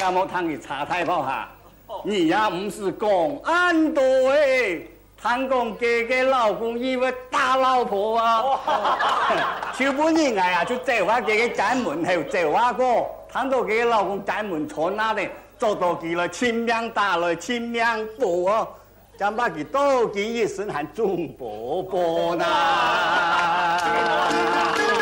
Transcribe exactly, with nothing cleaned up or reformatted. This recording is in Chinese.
也莫通去查太婆哈，你也唔是讲安多诶，通讲家家老公以为打老婆啊。小本人哎呀，就这话家家进门后，这话个，通到家家老公进门坐那里，做到佢来亲命打来亲命补哦，咱把佢多几一身还中伯伯呢。